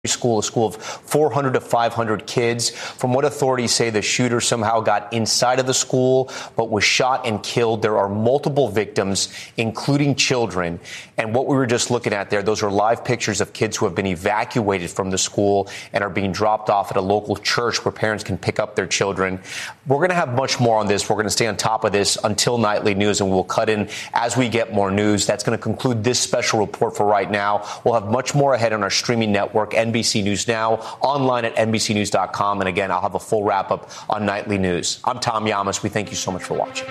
school, a school of 400 to 500 kids. From what authorities say, the shooter somehow got inside of the school, but was shot and killed. There are multiple victims, including children. And what we were just looking at there, those are live pictures of kids who have been evacuated from the school and are being dropped off at a local church where parents can pick up their children. We're going to have much more on this. We're going to stay on top of this until nightly news, and we'll cut in as we get more news. That's going to conclude this special report for right now. We'll have much more ahead on our streaming network, NBC News Now, online at NBCNews.com. And again, I'll have a full wrap up on nightly news. I'm Tom Llamas. We thank you so much for watching.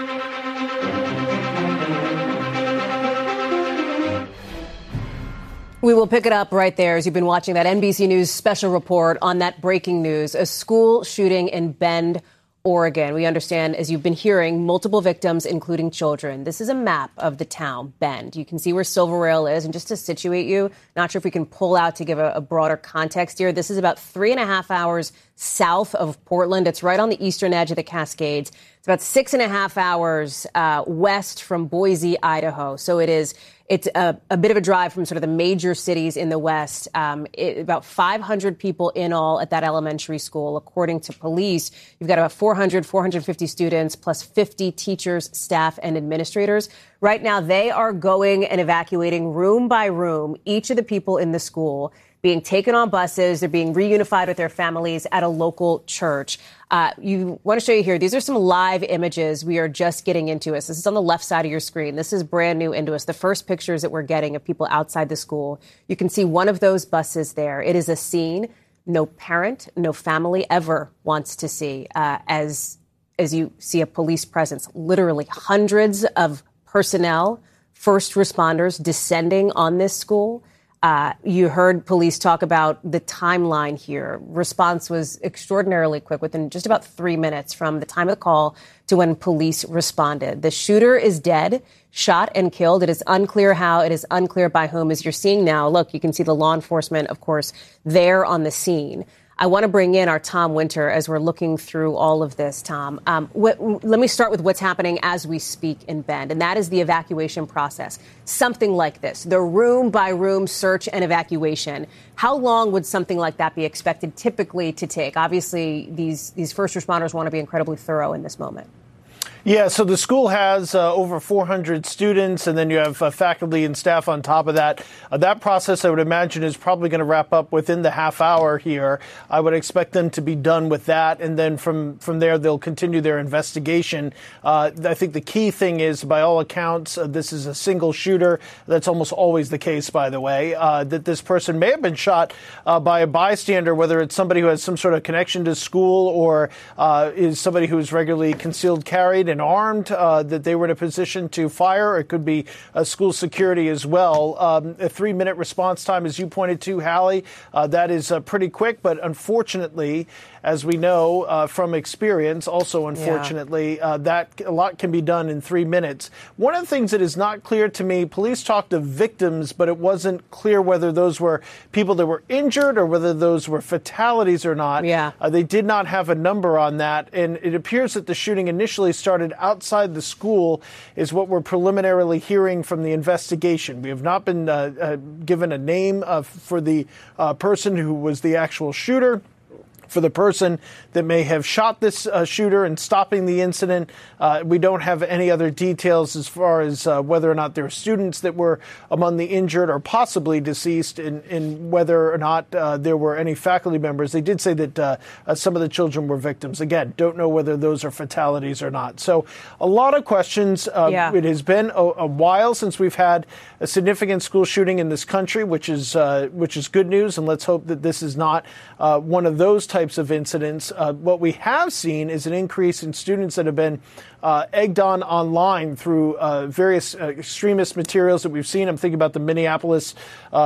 We will pick it up right there as you've been watching that NBC News special report on that breaking news, a school shooting in Bend, Oregon. We understand, as you've been hearing, multiple victims, including children. This is a map of the town, Bend. You can see where Silver Rail is. And just to situate you, not sure if we can pull out to give a broader context here. This is about 3.5 hours south of Portland. It's right on the eastern edge of the Cascades. It's about 6.5 hours west from Boise, Idaho. So it's a bit of a drive from sort of the major cities in the West. About 500 people in all at that elementary school. According to police, you've got about 450 students plus 50 teachers, staff, and administrators. Right now, they are going and evacuating room by room each of the people in the school, being taken on buses. They're being reunified with their families at a local church. You want to show you here. These are some live images. We are just getting into us. This is on the left side of your screen. This is brand new into us. The first pictures that we're getting of people outside the school. You can see one of those buses there. It is a scene no parent, no family ever wants to see as you see a police presence. Literally hundreds of personnel, first responders descending on this school. You heard police talk about the timeline here. Response was extraordinarily quick, within just about 3 minutes from the time of the call to when police responded. The shooter is dead, shot and killed. It is unclear how. It is unclear by whom. As you're seeing now, look, you can see the law enforcement, of course, there on the scene. I want to bring in our Tom Winter as we're looking through all of this, Tom. Let me start with what's happening as we speak in Bend, and that is the evacuation process. Something like this, the room-by-room search and evacuation. How long would something like that be expected typically to take? Obviously, these first responders want to be incredibly thorough in this moment. Yeah, so the school has over 400 students, and then you have faculty and staff on top of that. That process, I would imagine, is probably going to wrap up within the half hour here. I would expect them to be done with that, and then from there, they'll continue their investigation. I think the key thing is, by all accounts, this is a single shooter. That's almost always the case, by the way, that this person may have been shot by a bystander, whether it's somebody who has some sort of connection to school or is somebody who is regularly concealed carried and armed, that they were in a position to fire. It could be school security as well. A 3-minute response time, as you pointed to, Hallie, that is pretty quick. But unfortunately, as we know from experience, also unfortunately, that a lot can be done in 3 minutes. One of the things that is not clear to me, police talked of victims, but it wasn't clear whether those were people that were injured or whether those were fatalities or not. They did not have a number on that. And it appears that the shooting initially started outside the school, is what we're preliminarily hearing from the investigation. We have not been given a name for the person who was the actual shooter, for the person that may have shot this shooter and stopping the incident. We don't have any other details as far as whether or not there are students that were among the injured or possibly deceased, and whether or not there were any faculty members. They did say that some of the children were victims. Again, don't know whether those are fatalities or not. So a lot of questions. It has been a while since we've had a significant school shooting in this country, which is good news, and let's hope that this is not one of those types of incidents. What we have seen is an increase in students that have been egged on online through various extremist materials that we've seen. I'm thinking about the Minneapolis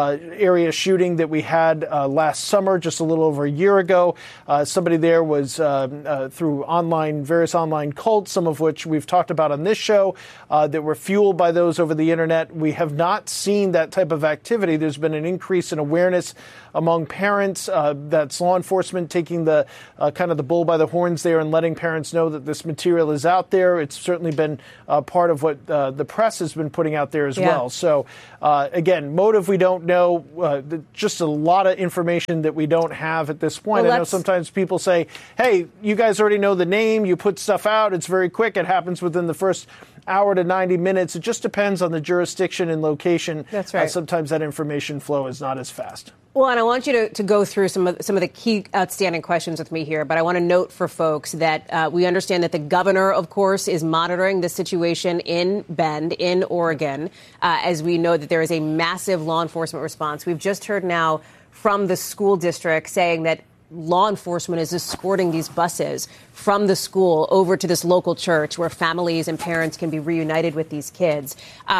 area shooting that we had last summer, just a little over a year ago. Somebody there was through various online cults, some of which we've talked about on this show, that were fueled by those over the internet. We have not seen that type of activity. There's been an increase in awareness among parents. That's law enforcement taking taking the kind of the bull by the horns there and letting parents know that this material is out there. It's certainly been part of what the press has been putting out there as well. So, again, motive we don't know. Just a lot of information that we don't have at this point. I know sometimes people say, hey, you guys already know the name. You put stuff out. It's very quick. It happens within the first hour to 90 minutes. It just depends on the jurisdiction and location. That's right. Sometimes that information flow is not as fast. Well, and I want you to go through some of the key outstanding questions with me here. But I want to note for folks that we understand that the governor, of course, is monitoring the situation in Bend, in Oregon, as we know that there is a massive law enforcement response. We've just heard now from the school district saying that law enforcement is escorting these buses from the school over to this local church where families and parents can be reunited with these kids.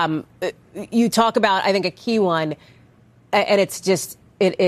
You talk about, I think, a key one, and it's just,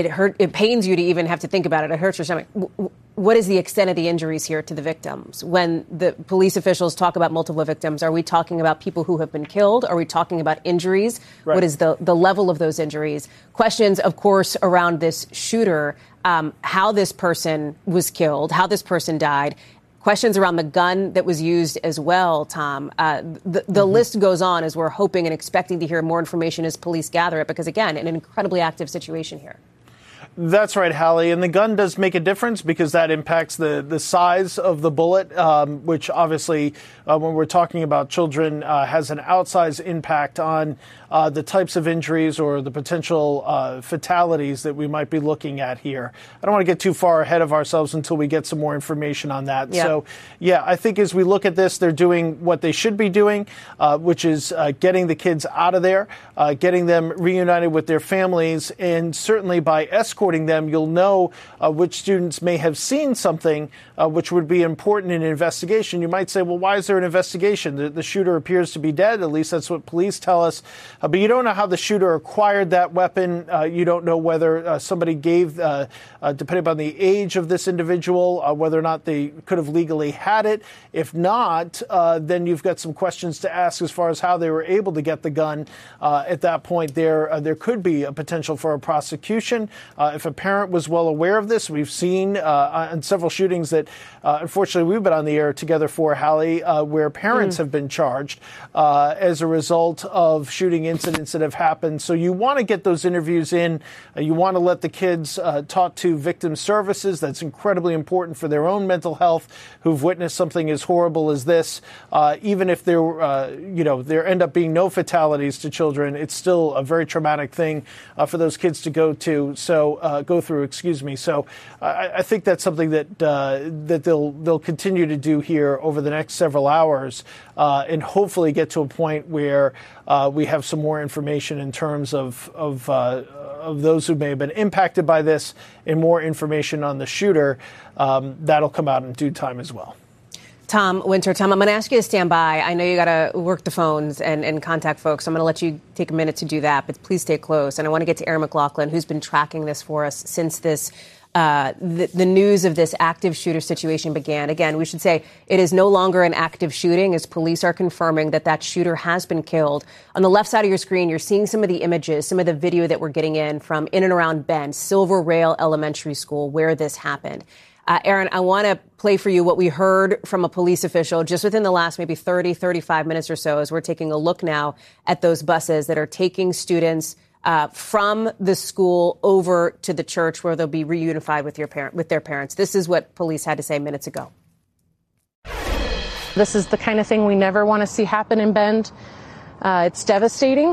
it pains you to even have to think about it. It hurts your stomach. What is the extent of the injuries here to the victims? When the police officials talk about multiple victims, are we talking about people who have been killed? Are we talking about injuries? Right. What is the level of those injuries? Questions, of course, around this shooter, how this person was killed, how this person died. Questions around the gun that was used as well, Tom. The list goes on as we're hoping and expecting to hear more information as police gather it, because, again, an incredibly active situation here. That's right, Hallie. And the gun does make a difference because that impacts the size of the bullet, which obviously, when we're talking about children, has an outsized impact on the types of injuries or the potential fatalities that we might be looking at here. I don't want to get too far ahead of ourselves until we get some more information on that. Yep. So, yeah, I think as we look at this, they're doing what they should be doing, which is getting the kids out of there, getting them reunited with their families, and certainly by escorting them, you'll know which students may have seen something which would be important in an investigation. You might say, well, why is there an investigation? The shooter appears to be dead. At least that's what police tell us. But you don't know how the shooter acquired that weapon. You don't know whether somebody gave, depending upon the age of this individual, whether or not they could have legally had it. If not, then you've got some questions to ask as far as how they were able to get the gun. At that point, there could be a potential for a prosecution. If a parent was well aware of this, we've seen in several shootings that, unfortunately, we've been on the air together for, Hallie, where parents have been charged as a result of shooting incidents that have happened. So you want to get those interviews in. You want to let the kids talk to victim services. That's incredibly important for their own mental health, who've witnessed something as horrible as this. Even if there end up being no fatalities to children, it's still a very traumatic thing for those kids to go through. So I think that's something that they'll continue to do here over the next several hours, and hopefully get to a point where we have some more information in terms of those who may have been impacted by this, and more information on the shooter. That'll come out in due time as well. Tom Winter, I'm going to ask you to stand by. I know you got to work the phones and contact folks. I'm going to let you take a minute to do that, but please stay close. And I want to get to Aaron McLaughlin, who's been tracking this for us since this the news of this active shooter situation began. Again, we should say it is no longer an active shooting, as police are confirming that shooter has been killed. On the left side of your screen, you're seeing some of the images, some of the video that we're getting from in and around Bend, Silver Rail Elementary School, where this happened. Aaron, I want to play for you what we heard from a police official just within the last maybe 30, 35 minutes or so, as we're taking a look now at those buses that are taking students from the school over to the church where they'll be reunified with their parents. This is what police had to say minutes ago. This is the kind of thing we never want to see happen in Bend. It's devastating.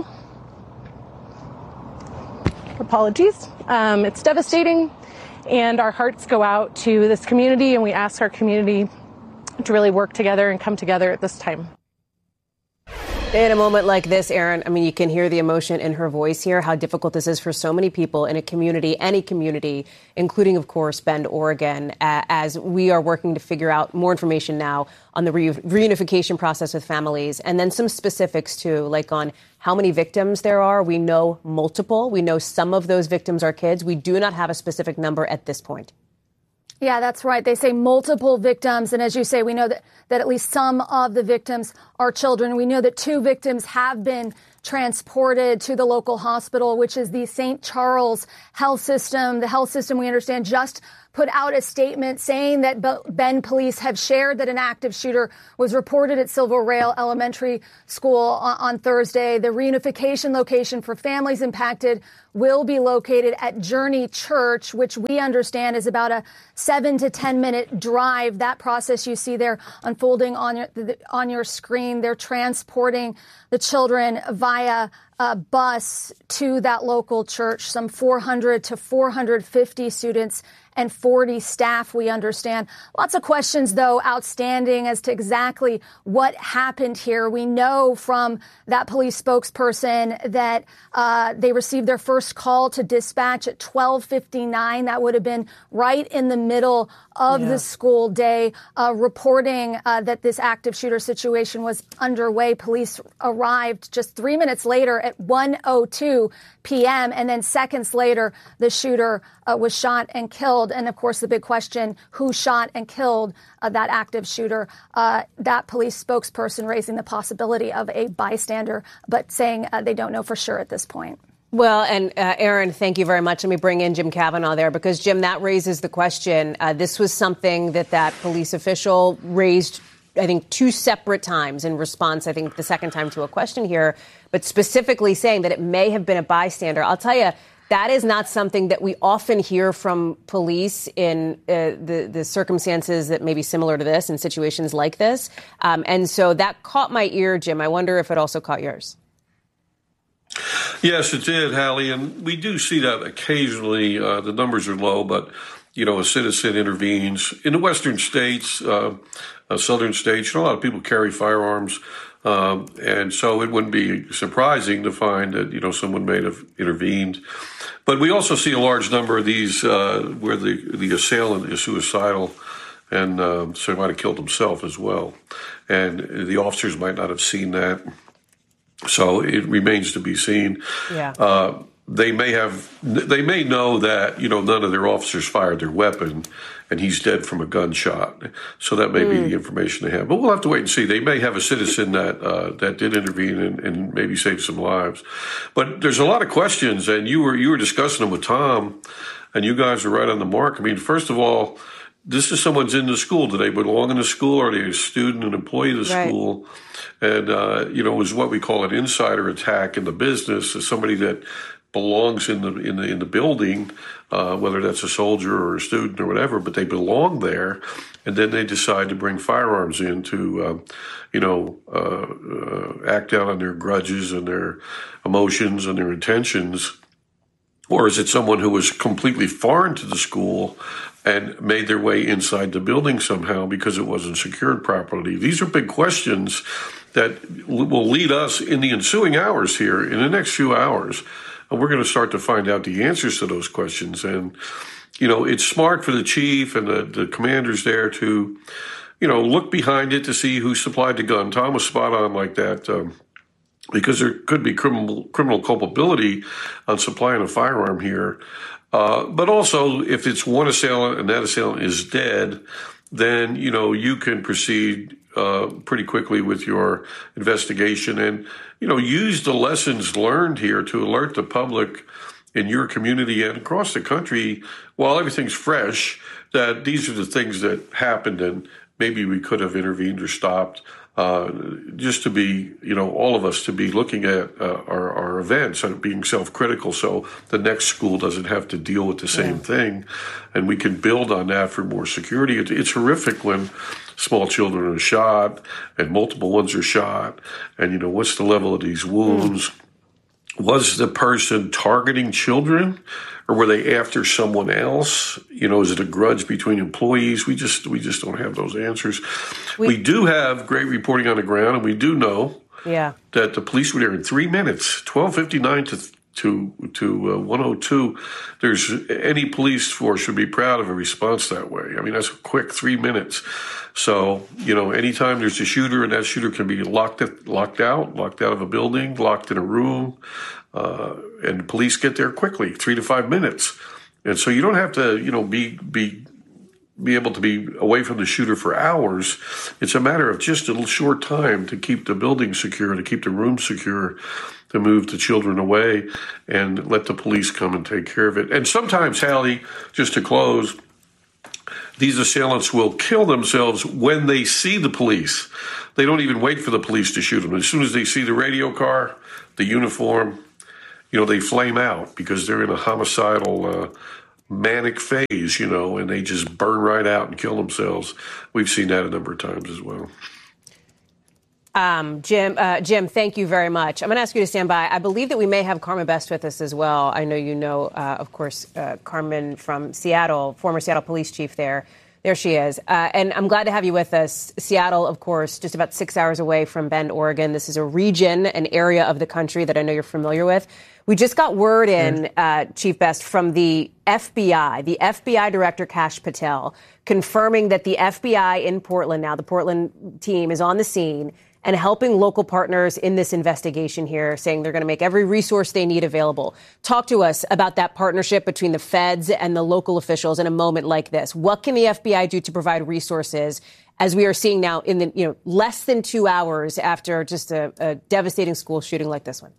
Apologies. It's devastating. And our hearts go out to this community, and we ask our community to really work together and come together at this time. In a moment like this, Aaron, I mean, you can hear the emotion in her voice here, how difficult this is for so many people in a community, any community, including, of course, Bend, Oregon, as we are working to figure out more information now on the reunification process with families, and then some specifics, too, like on how many victims there are. We know multiple. We know some of those victims are kids. We do not have a specific number at this point. Yeah, that's right. They say multiple victims. And as you say, we know that at least some of the victims are children. We know that 2 victims have been transported to the local hospital, which is the St. Charles Health System. The health system, we understand, just put out a statement saying that Bend police have shared that an active shooter was reported at Silver Rail Elementary School on Thursday. The reunification location for families impacted will be located at Journey Church, which we understand is about a 7 to 10 minute drive. That process you see there unfolding on your screen. They're transporting the children via bus to that local church. Some 400 to 450 students and 40 staff, we understand. Lots of questions, though, outstanding as to exactly what happened here. We know from that police spokesperson that they received their first call to dispatch at 12:59. That would have been right in the middle of the school day, reporting that this active shooter situation was underway. Police arrived just 3 minutes later at 1:02 p.m. And then seconds later, the shooter was shot and killed. And of course, the big question, who shot and killed that active shooter? That police spokesperson raising the possibility of a bystander, but saying they don't know for sure at this point. Well, and Aaron, thank you very much. Let me bring in Jim Kavanaugh there, because, Jim, that raises the question. This was something that police official raised, I think, 2 separate times in response, I think the second time to a question here, but specifically saying that it may have been a bystander. I'll tell you, that is not something that we often hear from police in the circumstances that may be similar to this, in situations like this. And so that caught my ear, Jim. I wonder if it also caught yours. Yes, it did, Hallie, and we do see that occasionally. The numbers are low, but, a citizen intervenes. In the western states, southern states, a lot of people carry firearms, and so it wouldn't be surprising to find that, someone may have intervened. But we also see a large number of these where the assailant is suicidal, and so he might have killed himself as well. And the officers might not have seen that. So it remains to be seen. Yeah. They may know that, none of their officers fired their weapon and he's dead from a gunshot. So that may be the information they have. But we'll have to wait and see. They may have a citizen that did intervene and maybe save some lives. But there's a lot of questions, and you were discussing them with Tom, and you guys are right on the mark. I mean, first of all, this is someone's in the school. Do they belong in the school? Are they a student, an employee of the school? And, it was what we call an insider attack in the business. Is somebody that belongs in the building, whether that's a soldier or a student or whatever, but they belong there. And then they decide to bring firearms in to, act out on their grudges and their emotions and their intentions. Or is it someone who was completely foreign to the school and made their way inside the building somehow because it wasn't secured properly? These are big questions that will lead us in the ensuing hours here, in the next few hours. And we're going to start to find out the answers to those questions. And, it's smart for the chief and the commanders there to, look behind it to see who supplied the gun. Tom was spot on like that. Because there could be criminal culpability on supplying a firearm here. But also, if it's one assailant and that assailant is dead, then, you can proceed pretty quickly with your investigation and, use the lessons learned here to alert the public in your community and across the country while everything's fresh, that these are the things that happened and maybe we could have intervened or stopped. Just to be, all of us to be looking at our events and being self-critical so the next school doesn't have to deal with the same thing. And we can build on that for more security. It's horrific when small children are shot and multiple ones are shot. And, what's the level of these wounds? Was the person targeting children? Or were they after someone else? Is it a grudge between employees? We just don't have those answers. We do have great reporting on the ground, and we do know that the police were there in 3 minutes, 12:59 to 1:02. There's any police force should be proud of a response that way. I mean, that's a quick 3 minutes. So, anytime there's a shooter, and that shooter can be locked out of a building, locked in a room, and police get there quickly, 3 to 5 minutes. And so you don't have to, be be able to be away from the shooter for hours. It's a matter of just a little short time to keep the building secure, to keep the room secure, to move the children away and let the police come and take care of it. And sometimes, Hallie, just to close, these assailants will kill themselves when they see the police. They don't even wait for the police to shoot them. As soon as they see the radio car, the uniform, they flame out because they're in a homicidal manic phase, and they just burn right out and kill themselves. We've seen that a number of times as well. Jim, thank you very much. I'm going to ask you to stand by. I believe that we may have Carmen Best with us as well. I know you know, of course, Carmen from Seattle, former Seattle police chief there. There she is. And I'm glad to have you with us. Seattle, of course, just about 6 hours away from Bend, Oregon. This is a region, an area of the country that I know you're familiar with. We just got word in, Chief Best, from the FBI Director Kash Patel, confirming that the FBI in Portland now, the Portland team is on the scene and helping local partners in this investigation here, saying they're going to make every resource they need available. Talk to us about that partnership between the feds and the local officials in a moment like this. What can the FBI do to provide resources, as we are seeing now in the less than 2 hours after just a devastating school shooting like this one?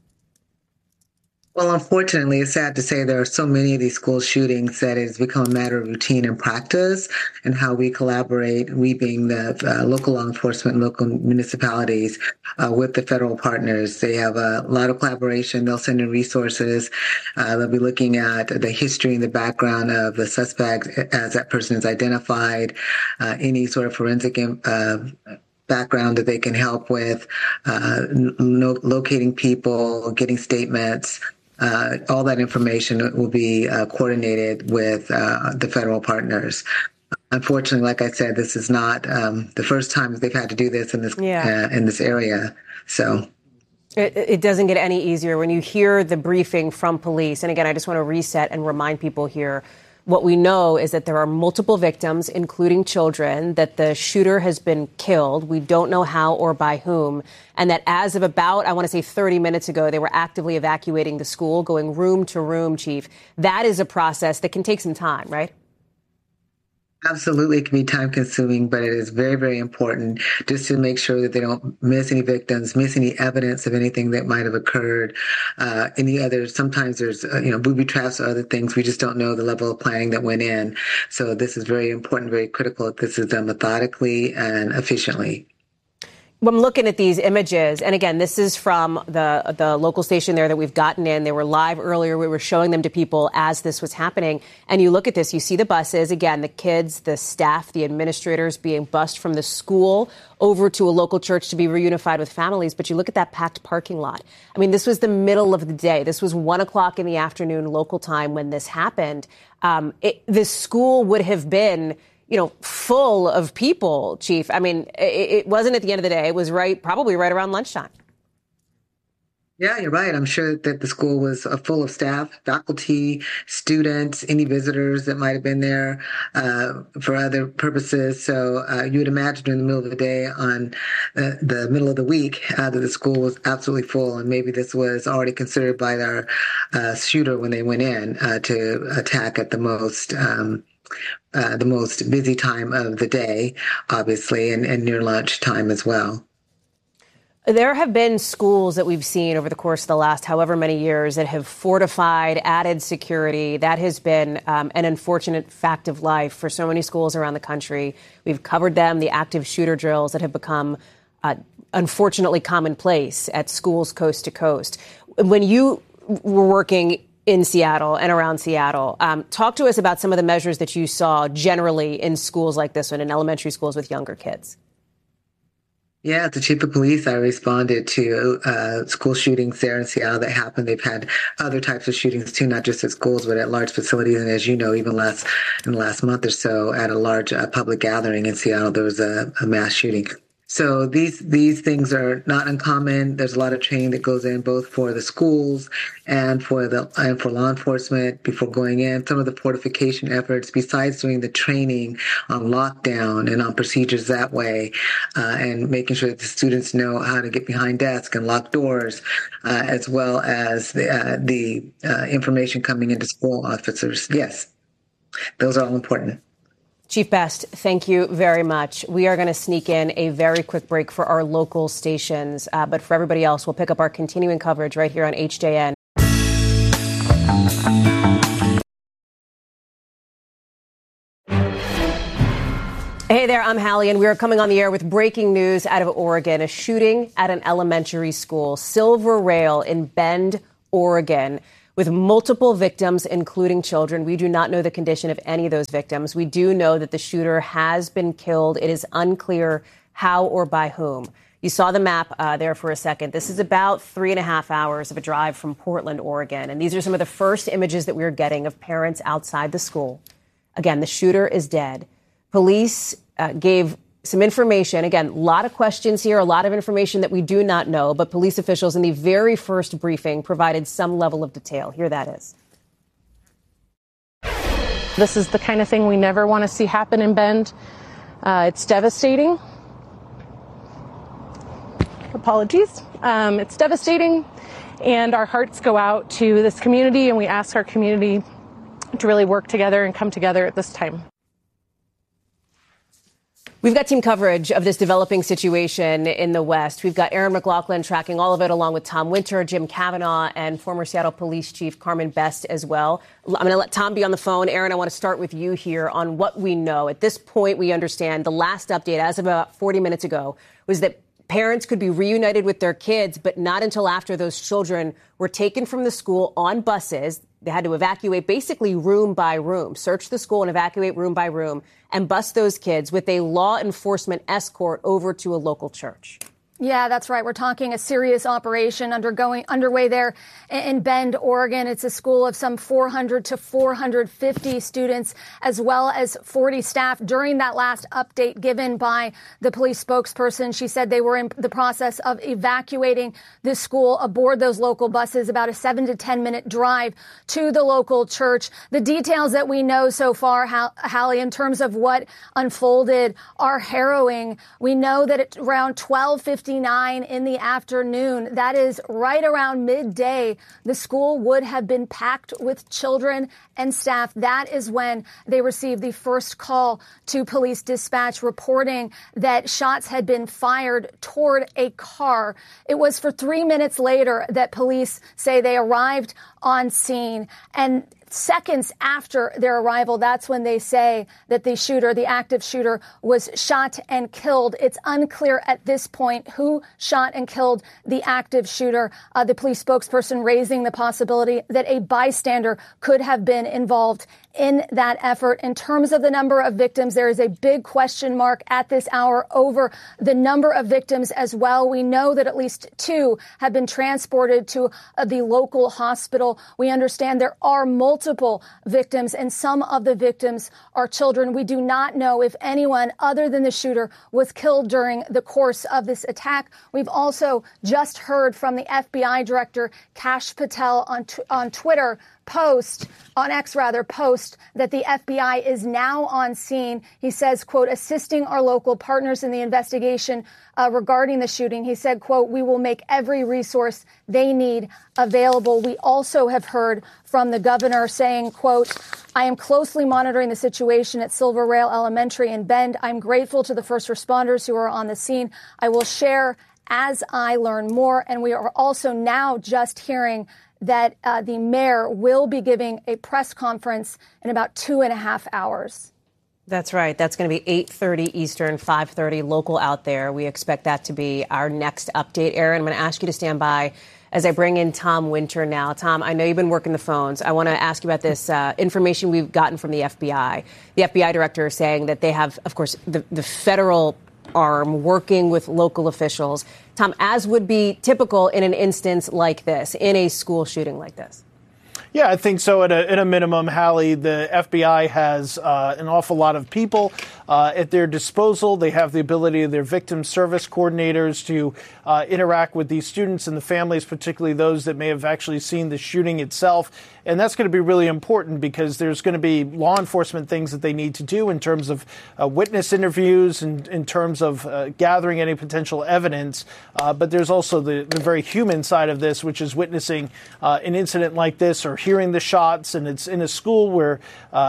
Well, unfortunately, it's sad to say there are so many of these school shootings that it's become a matter of routine and practice, and how we collaborate, we being the local law enforcement, local municipalities, with the federal partners. They have a lot of collaboration. They'll send in resources. They'll be looking at the history and the background of the suspect as that person is identified, any sort of forensic background that they can help with, locating people, getting statements. All that information will be coordinated with the federal partners. Unfortunately, like I said, this is not the first time they've had to do this in this area. So it doesn't get any easier when you hear the briefing from police. And again, I just want to reset and remind people here. What we know is that there are multiple victims, including children, that the shooter has been killed. We don't know how or by whom. And that as of about, 30 minutes ago, they were actively evacuating the school, going room to room, Chief. That is a process that can take some time, right? Absolutely, it can be time consuming, but it is very, very important just to make sure that they don't miss any victims, miss any evidence of anything that might have occurred. Sometimes there's, booby traps or other things. We just don't know the level of planning that went in. So this is very important, very critical that this is done methodically and efficiently. I'm looking at these images, and again, this is from the local station there that we've gotten in. They were live earlier. We were showing them to people as this was happening. And you look at this, you see the buses, again, the kids, the staff, the administrators being bused from the school over to a local church to be reunified with families. But you look at that packed parking lot. I mean, this was the middle of the day. This was 1 o'clock in the afternoon local time when this happened. This school would have been full of people, Chief. I mean, it wasn't at the end of the day. It was probably right around lunchtime. Yeah, you're right. I'm sure that the school was full of staff, faculty, students, any visitors that might have been there for other purposes. So you would imagine in the middle of the day on the middle of the week that the school was absolutely full. And maybe this was already considered by their shooter when they went in to attack at the most busy time of the day, obviously, and near lunch time as well. There have been schools that we've seen over the course of the last however many years that have fortified, added security. That has been an unfortunate fact of life for so many schools around the country. We've covered them, the active shooter drills that have become unfortunately commonplace at schools coast to coast. When you were working in Seattle and around Seattle, talk to us about some of the measures that you saw generally in schools like this one, in elementary schools with younger kids. Yeah, as the chief of police, I responded to school shootings there in Seattle that happened. They've had other types of shootings too, not just at schools, but at large facilities. And as you know, even in the last month or so, at a large public gathering in Seattle, there was a mass shooting. So these things are not uncommon. There's a lot of training that goes in both for the schools and for law enforcement before going in. Some of the fortification efforts, besides doing the training on lockdown and on procedures that way, and making sure that the students know how to get behind desks and lock doors, as well as the information coming into school officers. Yes, those are all important. Chief Best, thank you very much. We are going to sneak in a very quick break for our local stations. But for everybody else, we'll pick up our continuing coverage right here on HJN. Hey there, I'm Hallie, and we are coming on the air with breaking news out of Oregon. A shooting at an elementary school, Silver Rail in Bend, Oregon, with multiple victims, including children. We do not know the condition of any of those victims. We do know that the shooter has been killed. It is unclear how or by whom. You saw the map there for a second. This is about 3.5 hours of a drive from Portland, Oregon. And these are some of the first images that we are getting of parents outside the school. Again, the shooter is dead. Police gave some information. Again, a lot of questions here, a lot of information that we do not know, but police officials in the very first briefing provided some level of detail. Here that is. This is the kind of thing we never want to see happen in Bend. It's devastating. Apologies. It's devastating, and our hearts go out to this community, and we ask our community to really work together and come together at this time. We've got team coverage of this developing situation in the West. We've got Aaron McLaughlin tracking all of it, along with Tom Winter, Jim Kavanaugh, and former Seattle Police Chief Carmen Best as well. I'm going to let Tom be on the phone. Aaron, I want to start with you here on what we know. At this point, we understand the last update, as of about 40 minutes ago, was that parents could be reunited with their kids, but not until after those children were taken from the school on buses. They had to evacuate basically room by room, search the school and evacuate room by room, and bus those kids with a law enforcement escort over to a local church. Yeah, that's right. We're talking a serious operation underway there in Bend, Oregon. It's a school of some 400 to 450 students, as well as 40 staff. During that last update given by the police spokesperson, she said they were in the process of evacuating the school aboard those local buses, about a 7 to 10 minute drive to the local church. The details that we know so far, Hallie, in terms of what unfolded are harrowing. We know that at around 12:59 in the afternoon, that is right around midday, the school would have been packed with children and staff. That is when they received the first call to police dispatch reporting that shots had been fired toward a car. It was for 3 minutes later that police say they arrived on scene, and seconds after their arrival, that's when they say that the shooter, the active shooter, was shot and killed. It's unclear at this point who shot and killed the active shooter. The police spokesperson raising the possibility that a bystander could have been involved in that effort. In terms of the number of victims, there is a big question mark at this hour over the number of victims as well. We know that at least 2 have been transported to the local hospital. We understand there are multiple victims, and some of the victims are children. We do not know if anyone other than the shooter was killed during the course of this attack. We've also just heard from the FBI director, Kash Patel, on Twitter, post that the FBI is now on scene. He says, quote, assisting our local partners in the investigation regarding the shooting. He said, quote, we will make every resource they need available. We also have heard from the governor saying, quote, I am closely monitoring the situation at Silver Rail Elementary in Bend. I'm grateful to the first responders who are on the scene. I will share as I learn more. And we are also now just hearing that the mayor will be giving a press conference in about 2.5 hours. That's right. That's going to be 8:30 Eastern, 5:30 local out there. We expect that to be our next update. Aaron, I'm going to ask you to stand by as I bring in Tom Winter now. Tom, I know you've been working the phones. I want to ask you about this information we've gotten from the FBI. The FBI director is saying that they have, of course, the federal arm working with local officials. Tom, as would be typical in an instance like this, in a school shooting like this. Yeah, I think so. At a minimum, Hallie, the FBI has an awful lot of people at their disposal. They have the ability of their victim service coordinators to interact with these students and the families, particularly those that may have actually seen the shooting itself. And that's going to be really important because there's going to be law enforcement things that they need to do in terms of witness interviews and in terms of gathering any potential evidence. But there's also the very human side of this, which is witnessing an incident like this or hearing the shots. And it's in a school where,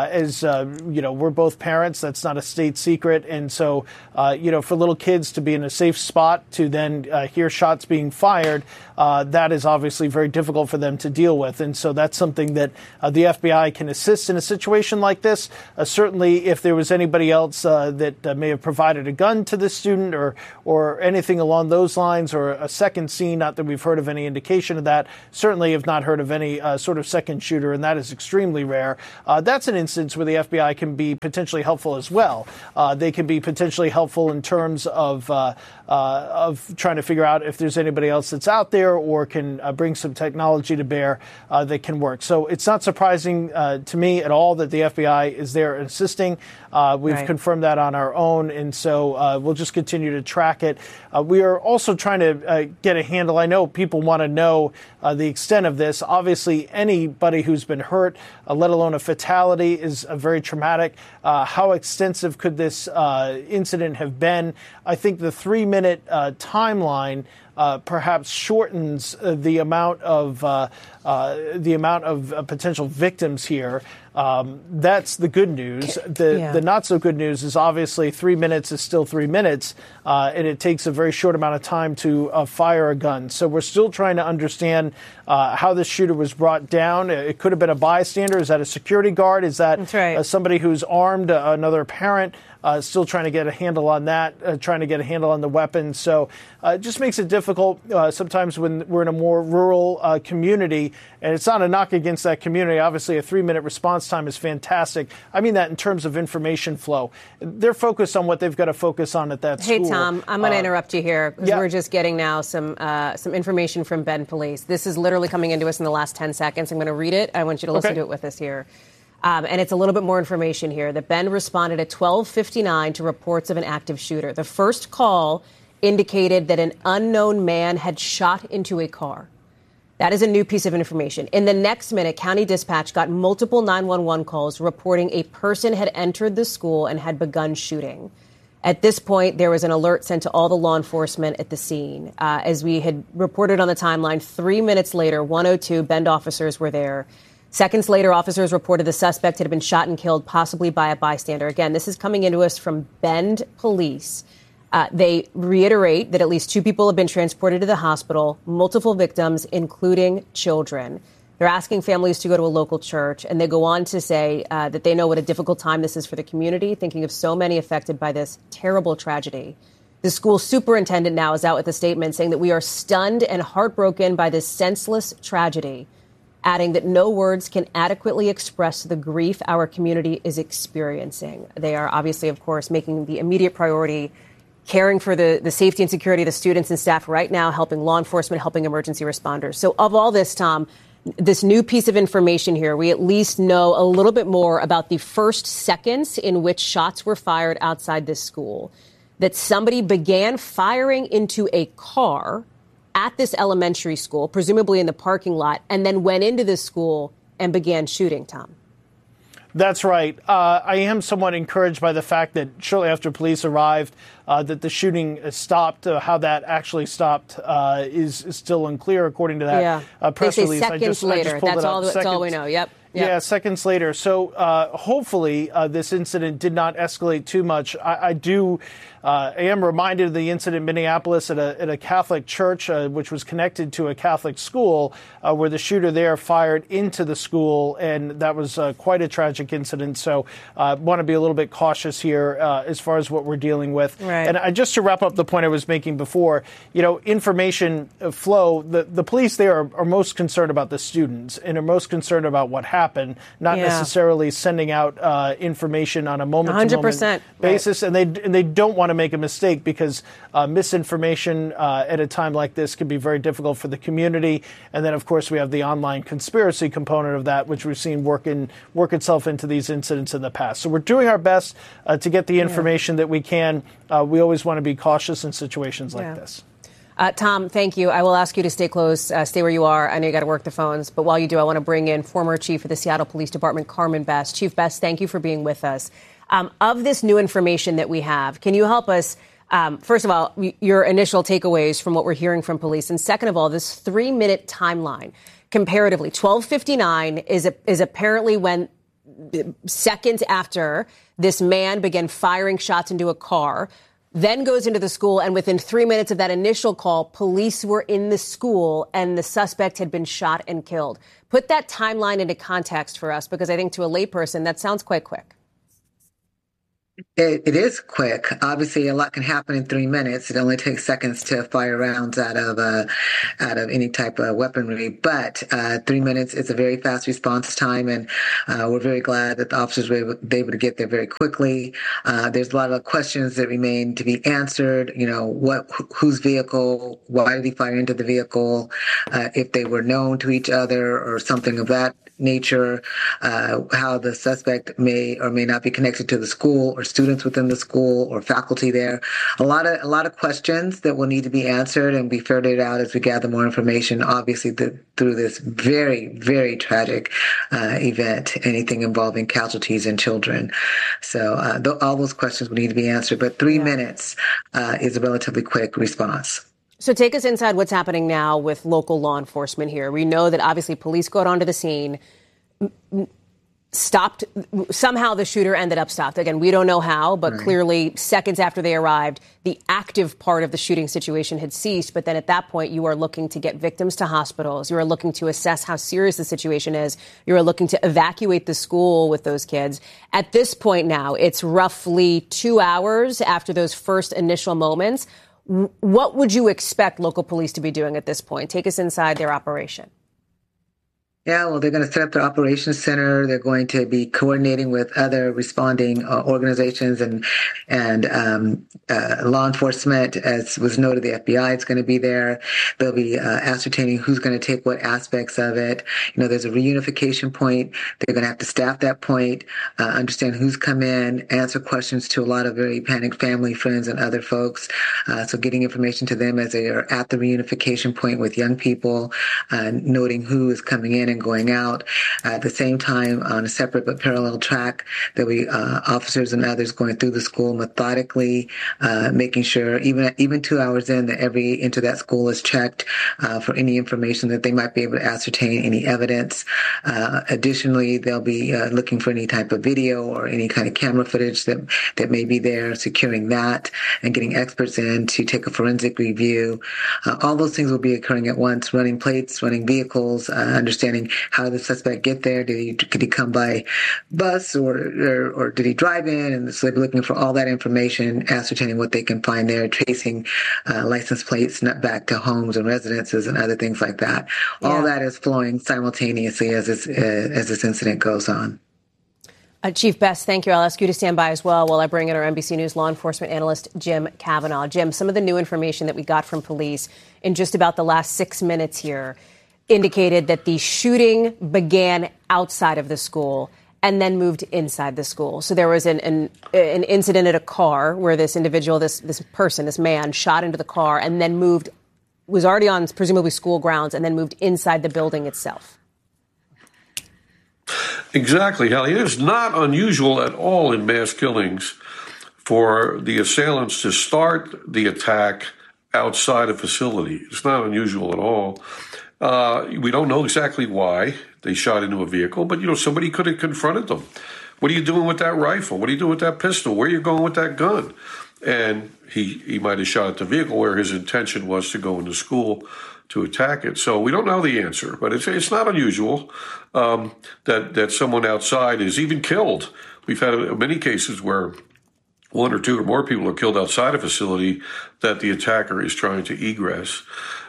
we're both parents. That's not a state secret. And so, for little kids to be in a safe spot to then hear shots being fired, that is obviously very difficult for them to deal with. And so that's something that the FBI can assist in a situation like this. Certainly, if there was anybody else that may have provided a gun to the student or anything along those lines, or a second scene, not that we've heard of any indication of that, certainly have not heard of any sort of second shooter, and that is extremely rare. That's an instance where the FBI can be potentially helpful as well. They can be potentially helpful in terms of trying to figure out if there's anybody else that's out there or can bring some technology to bear that can work. So it's not surprising to me at all that the FBI is there assisting. We've confirmed that on our own, and so we'll just continue to track it. We are also trying to get a handle. I know people want to know the extent of this. Obviously, anybody who's been hurt, let alone a fatality, is very traumatic. How extensive could this incident have been? I think the 3-minute timeline perhaps shortens the amount of potential victims here. That's the good news. The not so good news is obviously 3 minutes is still 3 minutes, and it takes a very short amount of time to fire a gun. So we're still trying to understand how this shooter was brought down. It could have been a bystander. Is that a security guard? Is that somebody who's armed, another parent? Still trying to get a handle on that, trying to get a handle on the weapon. So it just makes it difficult sometimes when we're in a more rural community. And it's not a knock against that community. Obviously, a 3-minute response time is fantastic. I mean that in terms of information flow. They're focused on what they've got to focus on at that school. Hey, Tom, I'm going to interrupt you here because we're just getting now some information from Bend Police. This is literally coming into us in the last 10 seconds. I'm going to read it. I want you to listen to it with us here. And it's a little bit more information here. That Bend responded at 12:59 to reports of an active shooter. The first call indicated that an unknown man had shot into a car. That is a new piece of information. In the next minute, County Dispatch got multiple 911 calls reporting a person had entered the school and had begun shooting. At this point, there was an alert sent to all the law enforcement at the scene. As we had reported on the timeline, 3 minutes later, 102 Bend officers were there. Seconds later, officers reported the suspect had been shot and killed, possibly by a bystander. Again, this is coming into us from Bend Police. They reiterate that at least 2 people have been transported to the hospital, multiple victims, including children. They're asking families to go to a local church, and they go on to say that they know what a difficult time this is for the community, thinking of so many affected by this terrible tragedy. The school superintendent now is out with a statement saying that we are stunned and heartbroken by this senseless tragedy, adding that no words can adequately express the grief our community is experiencing. They are obviously, of course, making the immediate priority caring for the safety and security of the students and staff right now, helping law enforcement, helping emergency responders. So of all this, Tom, this new piece of information here, we at least know a little bit more about the first seconds in which shots were fired outside this school, that somebody began firing into a car at this elementary school, presumably in the parking lot, and then went into the school and began shooting, Tom. That's right. I am somewhat encouraged by the fact that shortly after police arrived, that the shooting stopped. How that actually stopped is still unclear, according to that press release. Seconds later. That's all we know. Yep. Yeah, seconds later. So hopefully this incident did not escalate too much. I am reminded of the incident in Minneapolis at a Catholic church, which was connected to a Catholic school, where the shooter there fired into the school, and that was quite a tragic incident. So I want to be a little bit cautious here as far as what we're dealing with. Right. And just to wrap up the point I was making before, information flow, the police there are most concerned about the students and are most concerned about what happened, not necessarily sending out information on a moment-to-moment basis. Right. And they don't want to make a mistake because misinformation at a time like this can be very difficult for the community. And then, of course, we have the online conspiracy component of that, which we've seen work itself into these incidents in the past. So we're doing our best to get the information that we can. We always want to be cautious in situations like this. Tom, thank you. I will ask you to stay close, stay where you are. I know you got to work the phones, but while you do, I want to bring in former chief of the Seattle Police Department, Carmen Best. Chief Best, thank you for being with us. Of this new information that we have, can you help us, first of all, your initial takeaways from what we're hearing from police, and second of all, this 3-minute timeline, comparatively, 12:59 is apparently when seconds after this man began firing shots into a car, then goes into the school, and within 3 minutes of that initial call, police were in the school and the suspect had been shot and killed. Put that timeline into context for us, because I think to a layperson, that sounds quite quick. It is quick. Obviously, a lot can happen in 3 minutes. It only takes seconds to fire rounds out of any type of weaponry. But 3 minutes is a very fast response time, and we're very glad that the officers were able to get there very quickly. There's a lot of questions that remain to be answered. You know, whose vehicle? Why did he fire into the vehicle? If they were known to each other or something of that nature, how the suspect may or may not be connected to the school or students within the school or faculty there. A lot of questions that will need to be answered and be ferreted out as we gather more information, obviously through this very, very tragic event, anything involving casualties and children. So all those questions will need to be answered, but 3 minutes is a relatively quick response. So take us inside what's happening now with local law enforcement here. We know that obviously police got onto the scene, stopped. Somehow the shooter ended up stopped. Again, we don't know how, but clearly seconds after they arrived, the active part of the shooting situation had ceased. But then at that point, you are looking to get victims to hospitals. You are looking to assess how serious the situation is. You are looking to evacuate the school with those kids. At this point now, it's roughly 2 hours after those first initial moments. What would you expect local police to be doing at this point? Take us inside their operation. Yeah, well, they're going to set up their operations center. They're going to be coordinating with other responding organizations and law enforcement. As was noted, the FBI is going to be there. They'll be ascertaining who's going to take what aspects of it. You know, there's a reunification point. They're going to have to staff that point, understand who's come in, answer questions to a lot of very panicked family, friends, and other folks. So getting information to them as they are at the reunification point with young people, noting who is coming in and going out. At the same time, on a separate but parallel track, there'll be officers and others going through the school methodically, making sure even 2 hours in that every inch of that school is checked for any information that they might be able to ascertain, any evidence. Additionally, they'll be looking for any type of video or any kind of camera footage that may be there, securing that and getting experts in to take a forensic review. All those things will be occurring at once, running plates, running vehicles, understanding how did the suspect get there? Could he come by bus or did he drive in? And so they'll be looking for all that information, ascertaining what they can find there, tracing license plates back to homes and residences and other things like that. Yeah. All that is flowing simultaneously as this incident goes on. Chief Best, thank you. I'll ask you to stand by as well while I bring in our NBC News law enforcement analyst, Jim Kavanaugh. Jim, some of the new information that we got from police in just about the last 6 minutes here indicated that the shooting began outside of the school and then moved inside the school. So there was an incident at a car where this individual, this man, shot into the car and then was already on presumably school grounds and then moved inside the building itself. Exactly, Hallie. It is not unusual at all in mass killings for the assailants to start the attack outside a facility. It's not unusual at all. We don't know exactly why they shot into a vehicle, but, somebody could have confronted them. What are you doing with that rifle? What are you doing with that pistol? Where are you going with that gun? And he might have shot at the vehicle where his intention was to go into school to attack it. So we don't know the answer, but it's not unusual that someone outside is even killed. We've had many cases where one or two or more people are killed outside a facility that the attacker is trying to egress.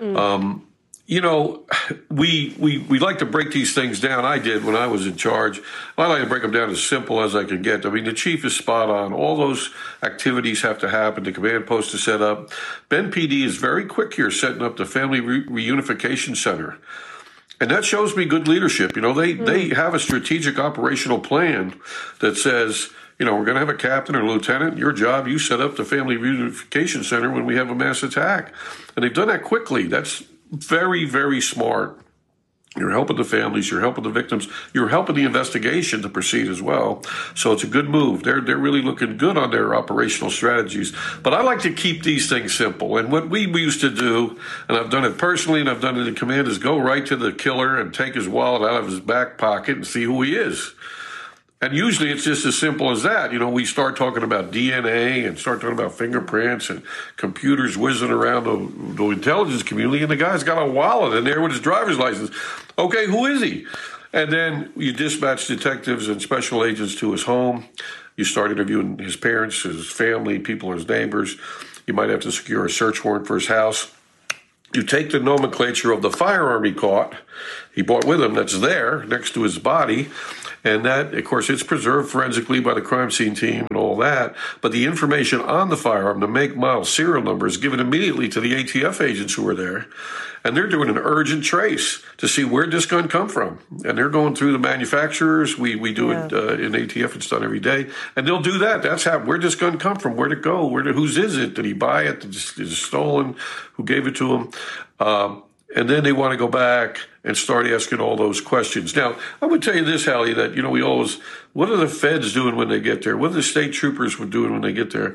We like to break these things down. I did when I was in charge. I like to break them down as simple as I can get. I mean, the chief is spot on. All those activities have to happen. The command post is set up. Bend PD is very quick here setting up the Family Reunification Center. And that shows me good leadership. They have a strategic operational plan that says, we're going to have a captain or lieutenant. Your job, you set up the family reunification center when we have a mass attack. And they've done that quickly. That's very, very smart. You're helping the families, you're helping the victims, you're helping the investigation to proceed as well. So it's a good move. They're really looking good on their operational strategies. But I like to keep these things simple. And what we used to do, and I've done it personally and I've done it in command, is go right to the killer and take his wallet out of his back pocket and see who he is. And usually it's just as simple as that. We start talking about DNA and start talking about fingerprints and computers whizzing around the intelligence community, and the guy's got a wallet in there with his driver's license. Okay, who is he? And then you dispatch detectives and special agents to his home. You start interviewing his parents, his family, people, his neighbors. You might have to secure a search warrant for his house. You take the nomenclature of the firearm he brought with him that's there next to his body, and that, of course, it's preserved forensically by the crime scene team and all that, but the information on the firearm, the make, model, serial number, is given immediately to the ATF agents who are there, and they're doing an urgent trace to see where this gun come from, and they're going through the manufacturers. We do it in ATF. It's done every day, and they'll do that. That's how, where'd this gun come from? Where'd it go? Whose is it? Did he buy it? Is it stolen? Who gave it to him? And then they want to go back and start asking all those questions. Now, I would tell you this, Hallie, that, we always, what are the feds doing when they get there? What are the state troopers doing when they get there?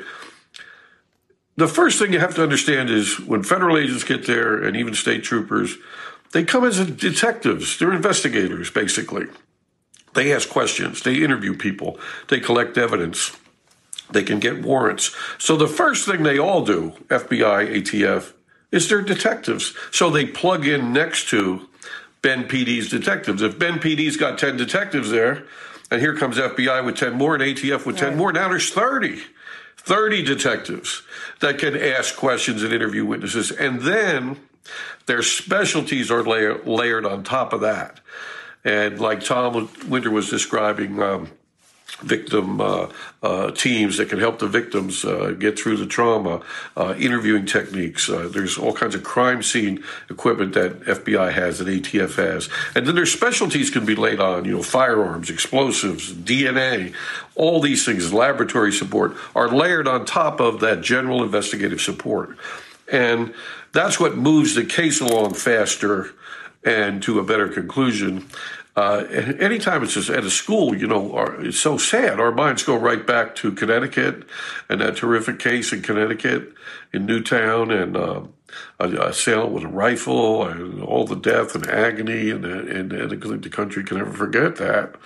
The first thing you have to understand is when federal agents get there, and even state troopers, they come as detectives. They're investigators, basically. They ask questions. They interview people. They collect evidence. They can get warrants. So the first thing they all do, FBI, ATF, is they're detectives. So they plug in next to Bend PD's detectives. If Bend PD's got 10 detectives there, and here comes FBI with 10 more and ATF with 10 more, now there's 30 detectives that can ask questions and interview witnesses. And then their specialties are layered on top of that. And like Tom Winter was describing, victim teams that can help the victims get through the trauma, interviewing techniques. There's all kinds of crime scene equipment that FBI has, that ATF has. And then their specialties can be laid on, firearms, explosives, DNA, all these things, laboratory support, are layered on top of that general investigative support. And that's what moves the case along faster and to a better conclusion. Anytime it's just at a school, it's so sad. Our minds go right back to Connecticut and that terrific case in Connecticut in Newtown, and a assailant with a rifle and all the death and agony, and the country can never forget that.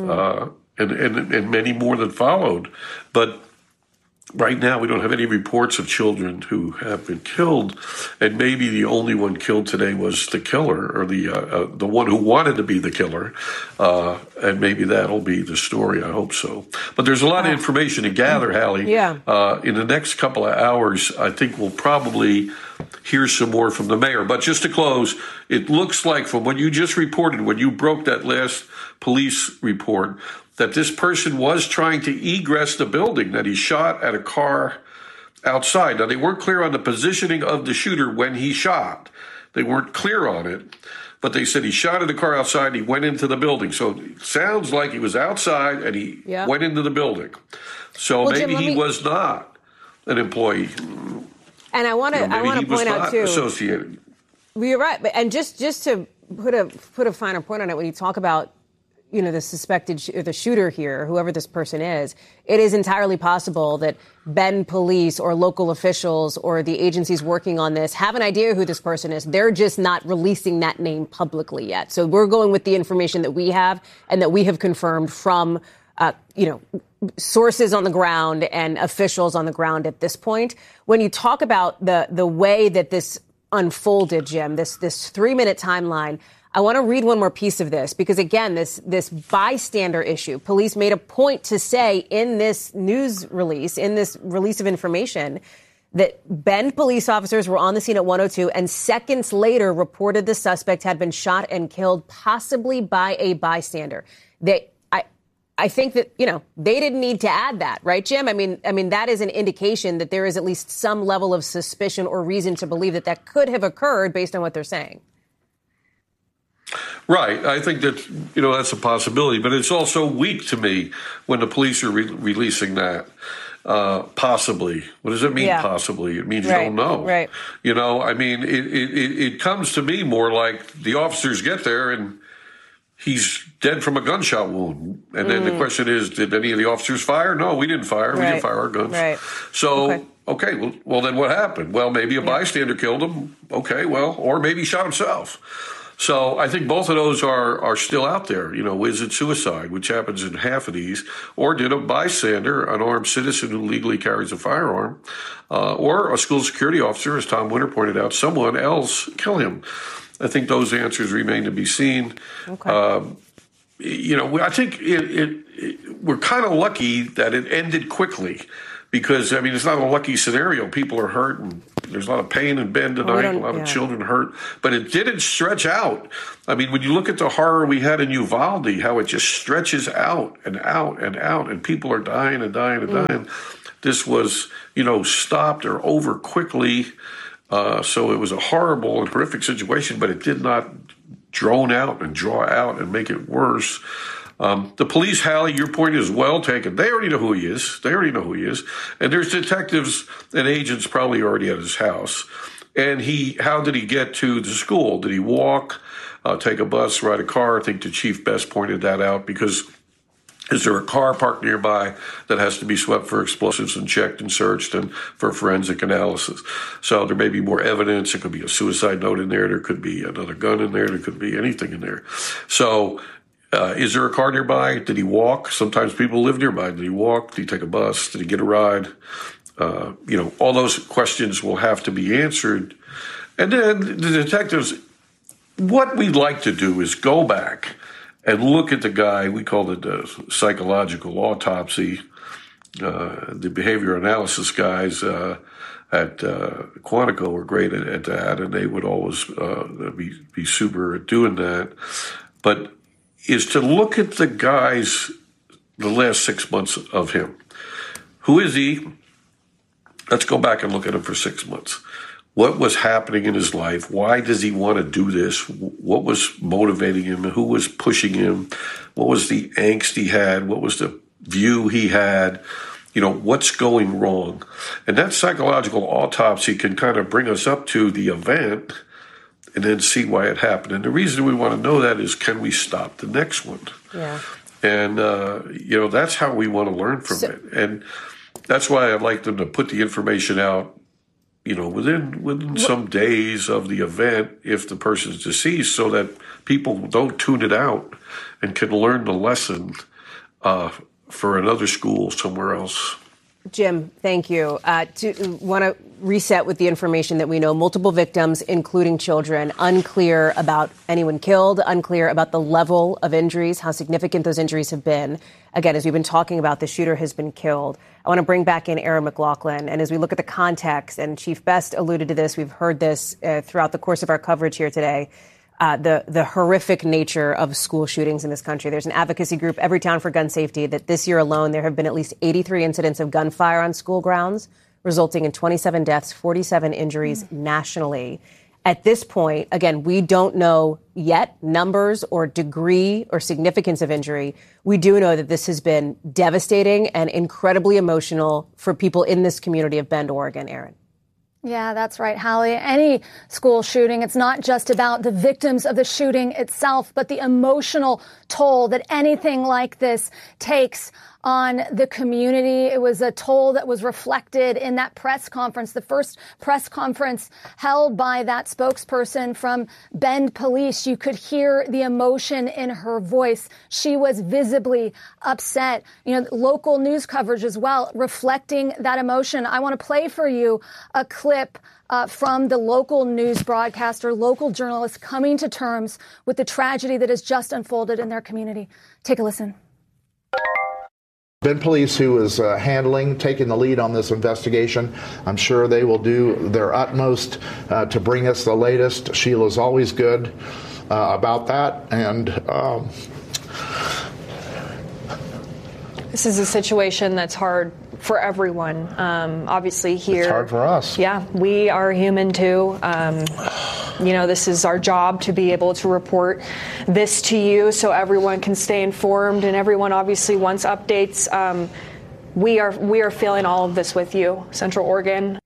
And many more that followed. But right now, we don't have any reports of children who have been killed, and maybe the only one killed today was the killer, or the one who wanted to be the killer, and maybe that'll be the story. I hope so. But there's a lot of information to gather, Hallie. Yeah. In the next couple of hours, I think we'll probably hear some more from the mayor. But just to close, it looks like from what you just reported, when you broke that last police report, that this person was trying to egress the building, that he shot at a car outside. Now, they weren't clear on the positioning of the shooter when he shot. They weren't clear on it, but they said he shot at the car outside and he went into the building. So it sounds like he was outside and he went into the building. So maybe Jim, he was not an employee. And I want to point out, too. Associated. You're right. And just to put a finer point on it, when you talk about the suspected the shooter here, whoever this person is, it is entirely possible that Bend police or local officials or the agencies working on this have an idea who this person is. They're just not releasing that name publicly yet. So we're going with the information that we have and that we have confirmed from, sources on the ground and officials on the ground at this point. When you talk about the way that this unfolded, Jim, this 3-minute timeline, I want to read one more piece of this because, again, this bystander issue, police made a point to say in this news release, in this release of information, that Bend police officers were on the scene at 1:02 and seconds later reported the suspect had been shot and killed, possibly by a bystander. I think that, they didn't need to add that, right, Jim? I mean, that is an indication that there is at least some level of suspicion or reason to believe that could have occurred based on what they're saying. Right. I think that, that's a possibility, but it's also weak to me when the police are releasing that. Possibly. What does it mean, possibly? It means you don't know. Right. It comes to me more like the officers get there and he's dead from a gunshot wound. And then the question is, did any of the officers fire? No, we didn't fire. We didn't fire our guns. Right. So, okay, well, then what happened? Well, maybe a bystander killed him. Okay, well, or maybe he shot himself. So I think both of those are still out there. Is it suicide, which happens in half of these, or did a bystander, an armed citizen who legally carries a firearm, or a school security officer, as Tom Winter pointed out, someone else kill him? I think those answers remain to be seen. Okay. I think we're kind of lucky that it ended quickly. Because, it's not a lucky scenario. People are hurt, and there's a lot of pain in Bend tonight, a lot of children hurt. But it didn't stretch out. When you look at the horror we had in Uvalde, how it just stretches out and out and out, and people are dying and dying and dying. This was, stopped or over quickly. So it was a horrible and horrific situation, but it did not drone out and draw out and make it worse. The police, Hallie, your point is well taken. They already know who he is. And there's detectives and agents probably already at his house. And how did he get to the school? Did he walk, take a bus, ride a car? I think the Chief Best pointed that out, because is there a car parked nearby that has to be swept for explosives and checked and searched and for forensic analysis? So there may be more evidence. It could be a suicide note in there. There could be another gun in there. There could be anything in there. So is there a car nearby? Did he walk? Sometimes people live nearby. Did he walk? Did he take a bus? Did he get a ride? All those questions will have to be answered. And then the detectives, what we'd like to do is go back and look at the guy. We call it a psychological autopsy. The behavior analysis guys at Quantico were great at that, and they would always be super at doing that. But is to look at the guys, the last 6 months of him. Who is he? Let's go back and look at him for 6 months. What was happening in his life? Why does he want to do this? What was motivating him? Who was pushing him? What was the angst he had? What was the view he had? What's going wrong? And that psychological autopsy can kind of bring us up to the event and then see why it happened. And the reason we want to know that is, can we stop the next one? Yeah. And, that's how we want to learn from it. And that's why I'd like them to put the information out, within some days of the event, if the person's deceased, so that people don't tune it out and can learn the lesson for another school somewhere else. Jim, thank you. Want to reset with the information that we know. Multiple victims, including children. Unclear about anyone killed. Unclear about the level of injuries, how significant those injuries have been. Again, as we've been talking about, the shooter has been killed. I want to bring back in Aaron McLaughlin. And as we look at the context, and Chief Best alluded to this, we've heard this throughout the course of our coverage here today, the horrific nature of school shootings in this country. There's an advocacy group, Everytown for Gun Safety, that this year alone there have been at least 83 incidents of gunfire on school grounds, resulting in 27 deaths, 47 injuries nationally. At this point, again, we don't know yet numbers or degree or significance of injury. We do know that this has been devastating and incredibly emotional for people in this community of Bend, Oregon. Aaron. Yeah, that's right, Hallie. Any school shooting, it's not just about the victims of the shooting itself, but the emotional toll that anything like this takes on the community. It was a toll that was reflected in that press conference, the first press conference held by that spokesperson from Bend Police. You could hear the emotion in her voice. She was visibly upset. Local news coverage as well, reflecting that emotion. I want to play for you a clip from the local news broadcaster, local journalists coming to terms with the tragedy that has just unfolded in their community. Take a listen. Bend Police, who is taking the lead on this investigation, I'm sure they will do their utmost to bring us the latest. Sheila's always good about that. And this is a situation that's hard for everyone. Obviously here. It's hard for us. Yeah, we are human too. This is our job to be able to report this to you so everyone can stay informed, and everyone obviously wants updates. We are feeling all of this with you, Central Oregon.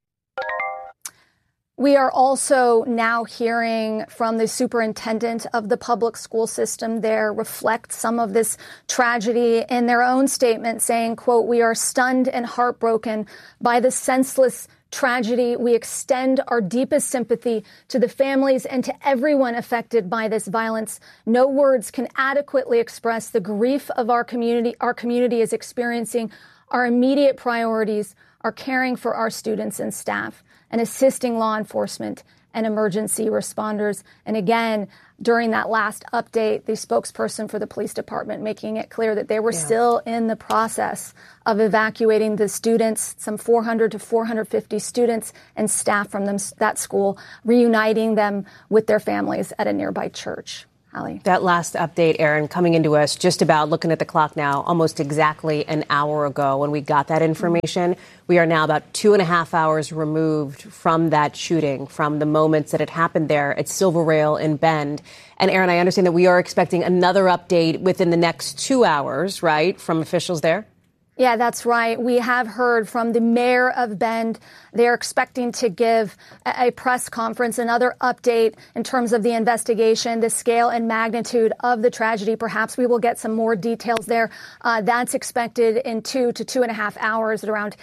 We are also now hearing from the superintendent of the public school system there reflect some of this tragedy in their own statement, saying, quote, "We are stunned and heartbroken by the senseless tragedy. We extend our deepest sympathy to the families and to everyone affected by this violence. No words can adequately express the grief of our community. Our community is experiencing. Our immediate priorities are caring for our students and staff and assisting law enforcement and emergency responders." And again, during that last update, the spokesperson for the police department making it clear that they were still in the process of evacuating the students, some 400 to 450 students and staff from that school, reuniting them with their families at a nearby church. Hallie. That last update, Aaron, coming into us just about, looking at the clock now, almost exactly an hour ago when we got that information. We are now about 2.5 hours removed from that shooting, from the moments that had happened there at Silver Rail in Bend. And Aaron, I understand that we are expecting another update within the next 2 hours, right, from officials there? Yeah, that's right. We have heard from the mayor of Bend. They're expecting to give a press conference, another update in terms of the investigation, the scale and magnitude of the tragedy. Perhaps we will get some more details there. That's expected in 2 to 2.5 hours at around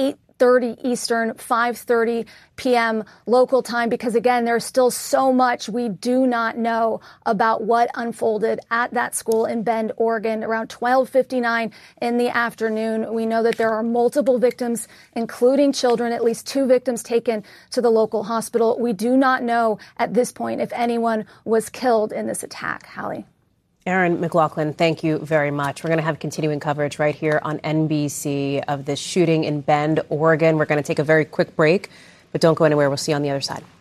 8:30 Eastern, 5:30 p.m. local time, because, again, there's still so much we do not know about what unfolded at that school in Bend, Oregon, around 12:59 in the afternoon. We know that there are multiple victims, including children, at least 2 victims taken to the local hospital. We do not know at this point if anyone was killed in this attack. Hallie. Aaron McLaughlin, thank you very much. We're going to have continuing coverage right here on NBC of this shooting in Bend, Oregon. We're going to take a very quick break, but don't go anywhere. We'll see you on the other side.